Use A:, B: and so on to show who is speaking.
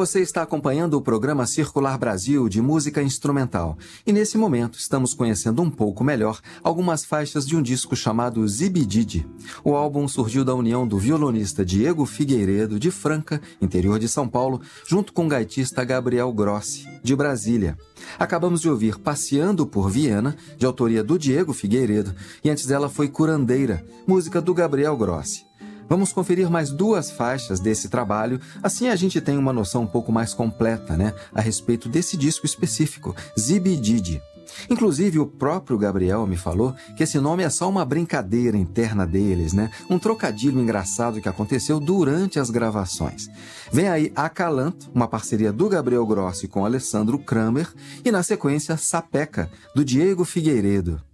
A: Você está acompanhando o programa Circular Brasil de música instrumental. E nesse momento estamos conhecendo um pouco melhor algumas faixas de um disco chamado Zibidide. O álbum surgiu da união do violonista Diego Figueiredo, de Franca, interior de São Paulo, junto com o gaitista Gabriel Grossi, de Brasília. Acabamos de ouvir Passeando por Viena, de autoria do Diego Figueiredo, e antes dela foi Curandeira, música do Gabriel Grossi. Vamos conferir mais duas faixas desse trabalho, assim a gente tem uma noção um pouco mais completa, a respeito desse disco específico, Zibidide. Inclusive, o próprio Gabriel me falou que esse nome é só uma brincadeira interna deles, Um trocadilho engraçado que aconteceu durante as gravações. Vem aí Acalanto, uma parceria do Gabriel Grossi com Alessandro Kramer, e na sequência Sapeca, do Diego Figueiredo.